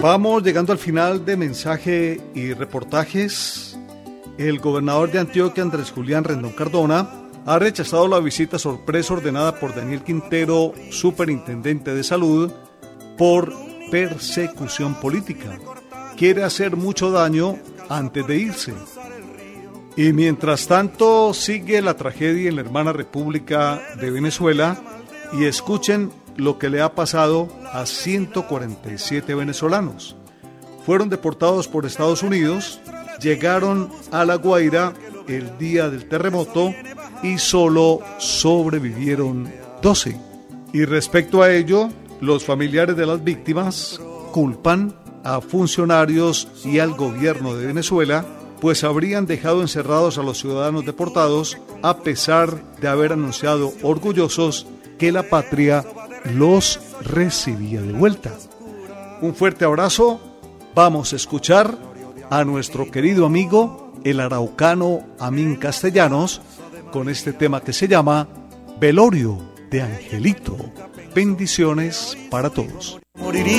Vamos llegando al final de mensaje y reportajes. El gobernador de Antioquia, Andrés Julián Rendón Cardona, ha rechazado la visita sorpresa ordenada por Daniel Quintero, superintendente de salud, por persecución política. Quiere hacer mucho daño antes de irse. Y mientras tanto sigue la tragedia en la hermana República de Venezuela, y escuchen lo que le ha pasado a 147 venezolanos. Fueron deportados por Estados Unidos, llegaron a La Guaira el día del terremoto y solo sobrevivieron 12. Y respecto a ello, los familiares de las víctimas culpan a funcionarios y al gobierno de Venezuela, pues habrían dejado encerrados a los ciudadanos deportados a pesar de haber anunciado orgullosos que la patria los recibía de vuelta. Un fuerte abrazo. Vamos a escuchar a nuestro querido amigo, el araucano Amín Castellanos, con este tema que se llama Velorio de Angelito. Bendiciones para todos.